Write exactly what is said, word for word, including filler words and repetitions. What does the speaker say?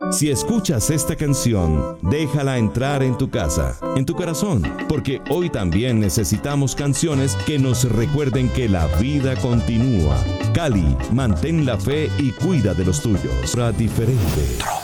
Si escuchas esta canción, déjala entrar en tu casa, en tu corazón, porque hoy también necesitamos canciones que nos recuerden que la vida continúa. Cali, mantén la fe y cuida de los tuyos. Ra diferente.